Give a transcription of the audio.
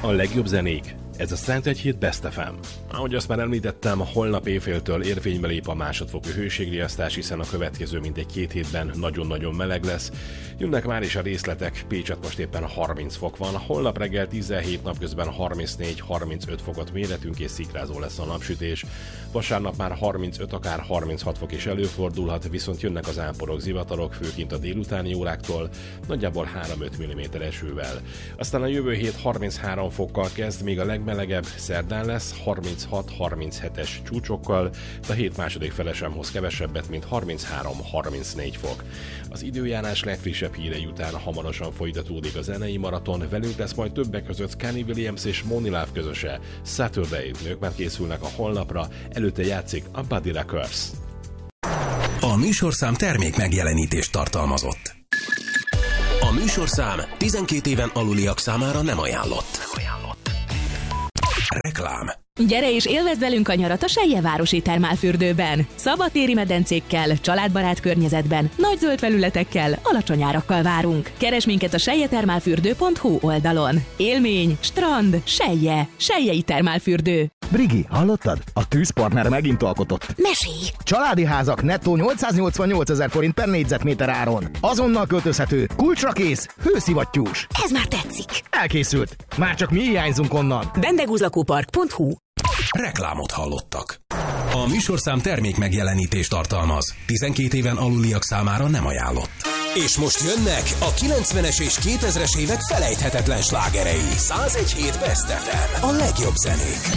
A legjobb zenék. Ez a Szentegyhíd Best FM. Ahogy azt már említettem, holnap éjféltől érvénybe lép a másodfokú hőségriasztás, hiszen a következő mintegy 2 hétben nagyon-nagyon meleg lesz. Jönnek már is a részletek, Pécset most éppen 30 fok van, holnap reggel 17, napközben 34-35 fokot méretünk és szikrázó lesz a napsütés. Vasárnap már 35, akár 36 fok is előfordulhat, viszont jönnek az záporok, zivatarok, főként a délutáni óráktól, nagyjából 3-5 mm esővel. Aztán a jövő hét 33 fokkal kezd, még a legmelegebb szerdán lesz, 36-37-es csúcsokkal, de a hét második fele sem hoz kevesebbet, mint 33-34 fok. Az időjárás legfrissebb hírei után hamarosan folytatódik a zenei maraton, velünk lesz majd többek között Kanye Williams és Moni Love közöse. Saturday, nők már készülnek a holnapra, előtte játszik a Buddy Records. A műsorszám termék megjelenítést tartalmazott. A műsorszám 12 éven aluliak számára nem ajánlott. Reklám. Gyere és élvezd velünk a nyarat a Selyevárosi termálfürdőben. Szabadtéri medencékkel, családbarát környezetben, nagy zöld felületekkel, alacsony árakkal várunk. Keresd minket a seljetermálfürdő.hu oldalon. Élmény, strand, Selje. Seljei termálfürdő. Brigi, hallottad? A tűzpartner megint alkotott. Mesélj! Családi házak nettó 888 000 forint per négyzetméter áron. Azonnal költözhető, kulcsra kész, hőszivattyús. Ez már tetszik. Elkészült. Már csak mi hiányzunk onnan. Bendegúzlakópark.hu. Reklámot hallottak. A műsorszám termék megjelenítést tartalmaz. 12 éven aluliak számára nem ajánlott. És most jönnek a 90-es és 2000-es évek felejthetetlen slágerei. 101 Best FM. A legjobb zenék.